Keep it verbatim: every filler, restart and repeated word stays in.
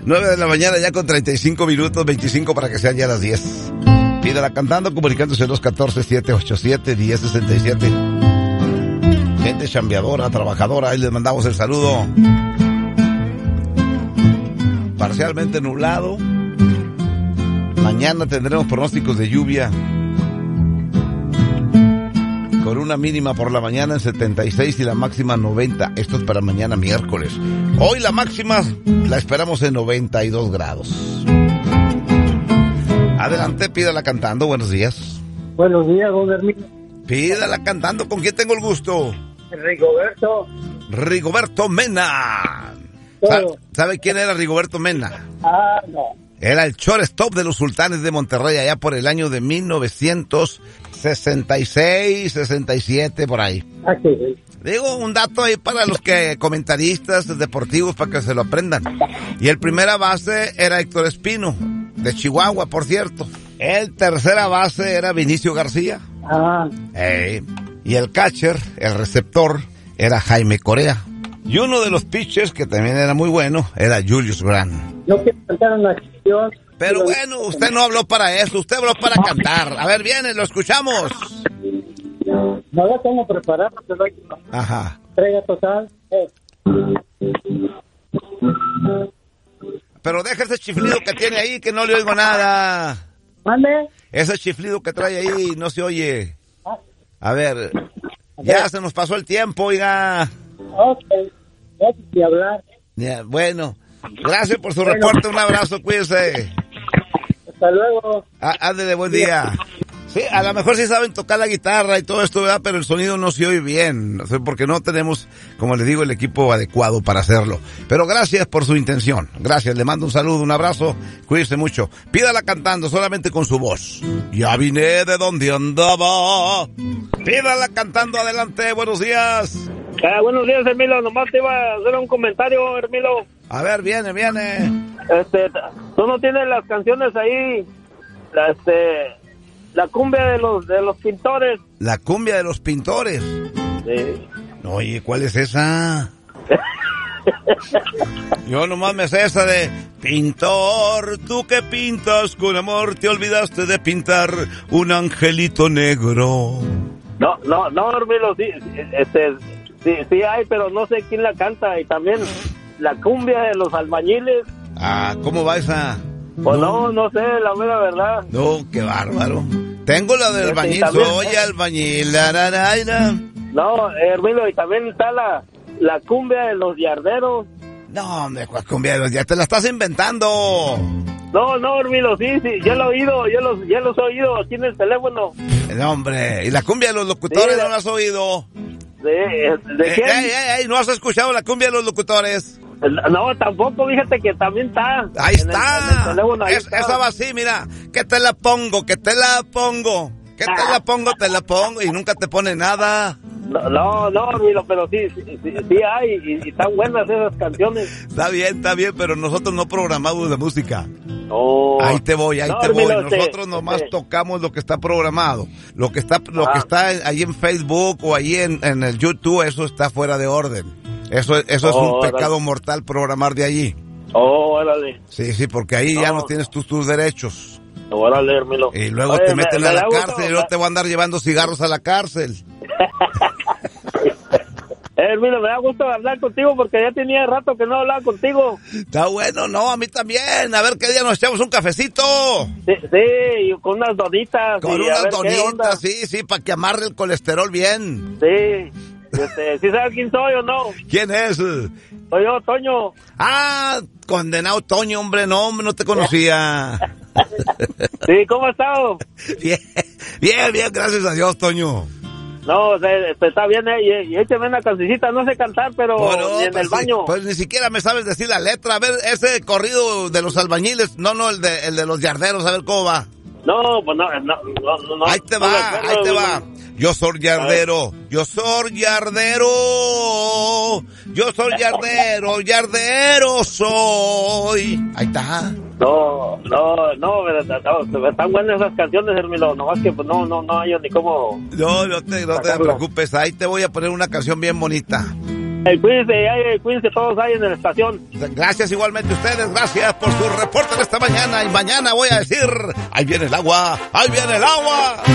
nueve de la mañana ya con treinta y cinco minutos, veinticinco para que sean ya las diez. Pídala cantando, comunicándose en dos uno cuatro, siete ocho siete, uno cero seis siete. Gente chambeadora, trabajadora, ahí les mandamos el saludo. Parcialmente nublado. Mañana tendremos pronósticos de lluvia. Con una mínima por la mañana en setenta y seis y la máxima noventa. Esto es para mañana miércoles. Hoy la máxima la esperamos en noventa y dos grados. Adelante, pídala cantando. Buenos días. Buenos días, don Hermino. Pídala cantando. ¿Con quién tengo el gusto? Rigoberto. Rigoberto Mena. Todo. ¿Sabe quién era Rigoberto Mena? Ah, no. Era el shortstop de los Sultanes de Monterrey allá por el año de mil novecientos sesenta y seis, sesenta y siete, por ahí. Ah, sí. Digo, un dato ahí para los que comentaristas deportivos para que se lo aprendan. Y el primera base era Héctor Espino, de Chihuahua, por cierto. El tercera base era Vinicio García. Ah. Eh, y el catcher, el receptor, era Jaime Correa. Y uno de los pitchers, que también era muy bueno, era Julius Grant. No quiero cantar una canción. Pero bueno, usted no habló para eso, usted habló para cantar. A ver, viene, lo escuchamos. No la tengo preparada, pero Ajá. entrega total. Eh. Pero deja ese chiflido que tiene ahí, que no le oigo nada. ¿Mande? Ese chiflido que trae ahí no se oye. A ver, ya se nos pasó el tiempo, oiga. Ok, gracias por hablar. Ya, bueno, gracias por su reporte, un abrazo, cuídese. Hasta luego. Ah, ándele, buen día. Sí, a lo mejor sí saben tocar la guitarra y todo esto, ¿verdad? Pero el sonido no se oye bien, porque no tenemos, como le digo, el equipo adecuado para hacerlo. Pero gracias por su intención. Gracias, le mando un saludo, un abrazo, cuídese mucho. Pídala cantando solamente con su voz. Ya vine de donde andaba. Pídala cantando, adelante, buenos días. Ah, buenos días, Hermilo. Nomás te iba a hacer un comentario, Hermilo. A ver, viene, viene. Este, tú no tienes las canciones ahí, la, este, la cumbia de los de los pintores. La cumbia de los pintores. Sí. Oye, ¿cuál es esa? Yo nomás me sé esa de pintor, tú que pintas con amor, te olvidaste de pintar un angelito negro. No, no, no, Hermilo, sí, este, sí, sí hay, pero no sé quién la canta. Y también la cumbia de los albañiles. Ah, ¿cómo va esa? Pues no, no, no sé, la mera verdad. No, qué bárbaro. Tengo la del albañil, soy albañil. La, la, la, la. No, Hermilo, y también está la, la cumbia de los yarderos. No, hombre, ¿cuál cumbia de los yarderos? Te la estás inventando. No, no, Hermilo, sí, sí, yo lo he oído, yo los, ya los he oído aquí en el teléfono. No, hombre, ¿y la cumbia de los locutores sí, no la has oído? ¿De, de eh, quién? Ey, ey, ey, ¿no has escuchado la cumbia de los locutores? No, tampoco, fíjate que también está. Ahí está. En el, en el teléfono, ahí es, está. Esa va así, mira, que te la pongo, que te la pongo, que te la pongo, te la pongo, y nunca te pone nada. No, no, no, Hermilo, pero sí, sí, sí, sí hay, y, y están buenas esas canciones. Está bien, está bien, pero nosotros no programamos la música. No. Ahí te voy, ahí no, te Hermilo, voy. Nosotros te, nomás te... tocamos lo que está programado. Lo que está, lo ah. que está ahí en Facebook o ahí en, en el YouTube, eso está fuera de orden. Eso, eso oh, es un órale. pecado mortal programar de allí. Oh, órale. Sí, sí, porque ahí no. ya no tienes tus, tus derechos. Órale, Hermilo. Y luego Oye, te meten me, a me la cárcel gusto, y luego te van a andar llevando cigarros a la cárcel. Hermilo, me da gusto hablar contigo porque ya tenía rato que no hablaba contigo. Está bueno, no, a mí también. A ver qué día nos echamos un cafecito. Sí, sí, y con unas donitas. Con unas donitas, sí, sí, para que amarre el colesterol bien. Sí. Este, ¿sí sabes quién soy o no? ¿Quién es? Soy yo, Toño. Ah, condenado Toño, hombre, no, hombre, no te conocía. Sí, ¿cómo has estado? Bien, bien, bien, gracias a Dios, Toño. No, o sea, está bien, eh, y, y échame una cancioncita, no sé cantar, pero no, no, ni en pues el baño. Sí, pues ni siquiera me sabes decir la letra. A ver, ese corrido de los albañiles, no, no, el de, el de los yarderos, a ver cómo va. No, pues no, no, no, no. Ahí te va, no acuerdo, ahí te va. Yo soy yardero, yo soy yardero, yo soy yardero, yardero soy. Ahí está. No, no, no, no, están buenas esas canciones, Hermilo, nomás que pues no, no, no hay ni cómo. No, no te, no te preocupes, ahí te voy a poner una canción bien bonita. Eh, cuídense, eh, cuídense todos ahí en la estación. Gracias igualmente a ustedes, gracias por su reporte de esta mañana. Y mañana voy a decir, ahí viene el agua, ahí viene el agua.